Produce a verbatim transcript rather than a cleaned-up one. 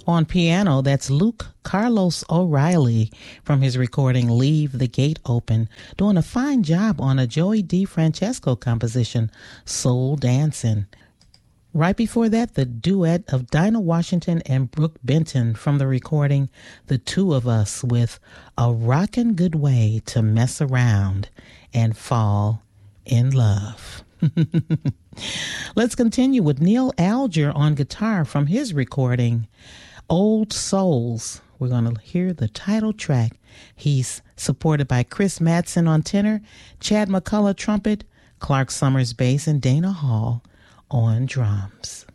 On piano, that's Luke Carlos O'Reilly from his recording Leave the Gate Open, doing a fine job on a Joey DeFrancesco composition, Soul Dancin'. Right before that, the duet of Dinah Washington and Brooke Benton from the recording The Two of Us with A Rockin' Good Way to Mess Around and Fall in Love. Let's continue with Neil Alger on guitar from his recording Old Souls. We're going to hear the title track. He's supported by Chris Madsen on tenor, Chad McCullough trumpet, Clark Summers bass, and Dana Hall on drums.